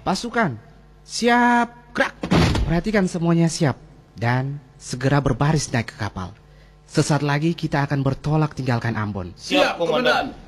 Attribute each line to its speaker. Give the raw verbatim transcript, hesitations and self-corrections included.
Speaker 1: Pasukan, siap, gerak. Perhatikan semuanya siap. Dan segera berbaris naik ke kapal. Sesaat lagi kita akan bertolak tinggalkan Ambon.
Speaker 2: Siap, Komandan.